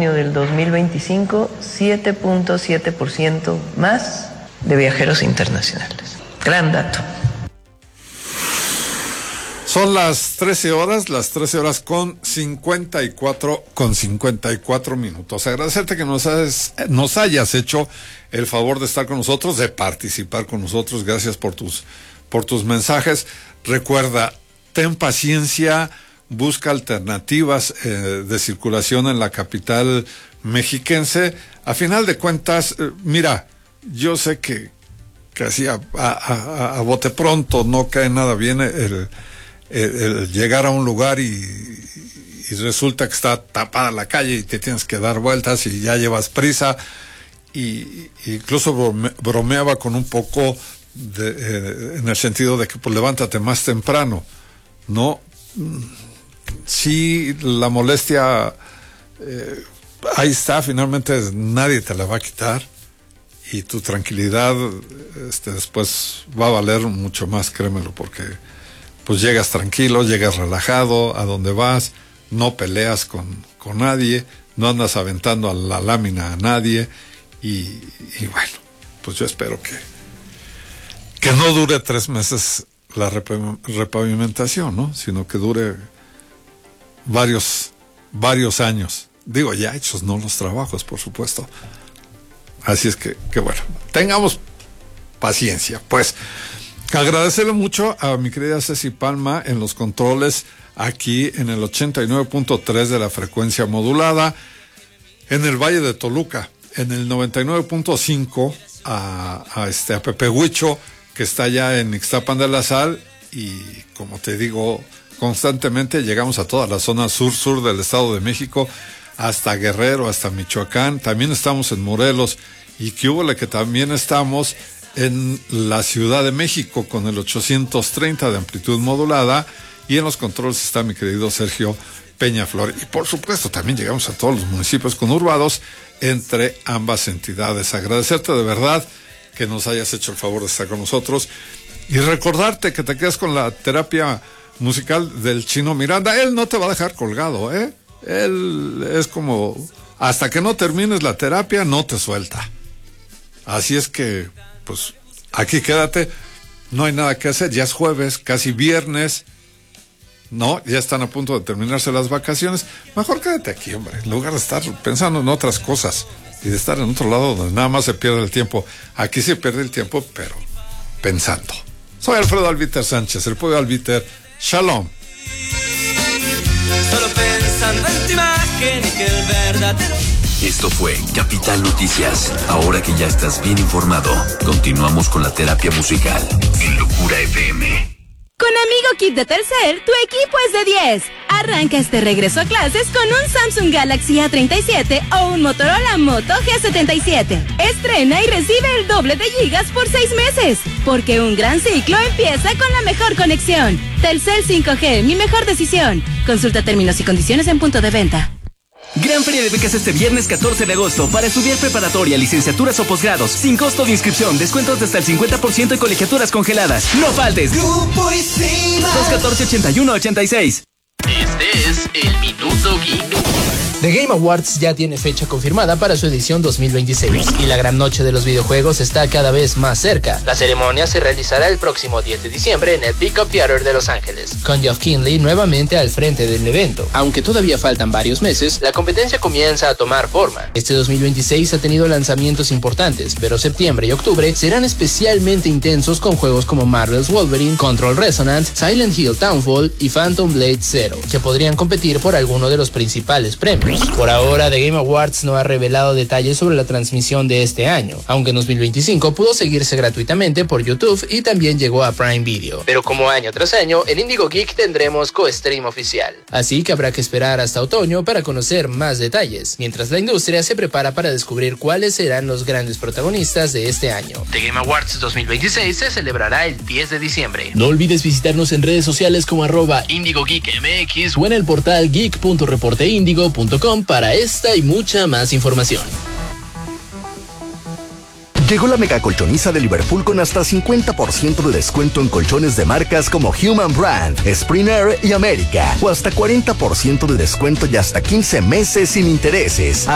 junio del 2025, 7.7% más de viajeros internacionales. Gran dato. Son las 13 horas con 54 minutos. Agradecerte que nos hayas hecho el favor de estar con nosotros, de participar con nosotros. Gracias por tus mensajes. Recuerda, ten paciencia, busca alternativas de circulación en la capital mexiquense. A final de cuentas, mira, yo sé que así a bote pronto no cae nada bien el llegar a un lugar y resulta que está tapada la calle y te tienes que dar vueltas y ya llevas prisa, y incluso bromeaba con un poco en el sentido de que pues levántate más temprano, ¿no? Sí, la molestia ahí está, finalmente nadie te la va a quitar, y tu tranquilidad después va a valer mucho más, créemelo, porque pues llegas tranquilo, llegas relajado a donde vas, no peleas con nadie, no andas aventando a la lámina a nadie, y bueno, pues yo espero que no dure 3 meses la repavimentación, ¿no? Sino que dure varios años. Digo, ya hechos, no los trabajos, por supuesto. Así es que bueno, tengamos paciencia, pues. Agradecerle mucho a mi querida Ceci Palma en los controles aquí en el 89.3 de la frecuencia modulada, en el Valle de Toluca, en el 99.5 a Pepe Huicho, que está allá en Ixtapan de la Sal, y como te digo, constantemente llegamos a toda la zona sur del Estado de México, hasta Guerrero, hasta Michoacán. También estamos en Morelos, y que también estamos en la Ciudad de México con el 830 de amplitud modulada, y en los controles está mi querido Sergio Peñaflor. Y por supuesto también llegamos a todos los municipios conurbados entre ambas entidades. Agradecerte de verdad que nos hayas hecho el favor de estar con nosotros, y recordarte que te quedas con la terapia musical del Chino Miranda. Él no te va a dejar colgado, él es como, hasta que no termines la terapia no te suelta. Así es que pues aquí quédate, no hay nada que hacer, ya es jueves, casi viernes, no, ya están a punto de terminarse las vacaciones. Mejor quédate aquí, hombre, en lugar de estar pensando en otras cosas y de estar en otro lado donde nada más se pierde el tiempo. Aquí se pierde el tiempo, pero pensando. Soy Alfredo Albiter Sánchez, el pollo Albiter. Shalom. Solo pensando en tu imagen y que el verdadero. Esto fue Capital Noticias. Ahora que ya estás bien informado, continuamos con la terapia musical en Locura FM. Con Amigo Kit de Telcel, tu equipo es de 10. Arranca este regreso a clases con un Samsung Galaxy A37 o un Motorola Moto G77. Estrena y recibe el doble de gigas por 6 meses. Porque un gran ciclo empieza con la mejor conexión. Telcel 5G, mi mejor decisión. Consulta términos y condiciones en punto de venta. Gran feria de becas este viernes 14 de agosto para estudiar preparatoria, licenciaturas o posgrados, sin costo de inscripción, descuentos de hasta el 50% y colegiaturas congeladas. ¡No faltes! Grupo ISIMA 214-8186. Este es el Minuto Geek. The Game Awards ya tiene fecha confirmada para su edición 2026 y la gran noche de los videojuegos está cada vez más cerca. La ceremonia se realizará el próximo 10 de diciembre en el Peacock Theater de Los Ángeles, con Geoff Keighley nuevamente al frente del evento. Aunque todavía faltan varios meses, la competencia comienza a tomar forma. Este 2026 ha tenido lanzamientos importantes, pero septiembre y octubre serán especialmente intensos con juegos como Marvel's Wolverine, Control Resonance, Silent Hill Townfall y Phantom Blade Zero, que podrían competir por alguno de los principales premios. Por ahora, The Game Awards no ha revelado detalles sobre la transmisión de este año, aunque en 2025 pudo seguirse gratuitamente por YouTube y también llegó a Prime Video. Pero como año tras año, en Indigo Geek tendremos co-stream oficial. Así que habrá que esperar hasta otoño para conocer más detalles, mientras la industria se prepara para descubrir cuáles serán los grandes protagonistas de este año. The Game Awards 2026 se celebrará el 10 de diciembre. No olvides visitarnos en redes sociales como @IndigoGeekMX o en el portal geek.reporteindigo.com para esta y mucha más información. Llegó la mega colchoniza de Liverpool con hasta 50% de descuento en colchones de marcas como Human Brand, Springer y América, o hasta 40% de descuento y hasta 15 meses sin intereses.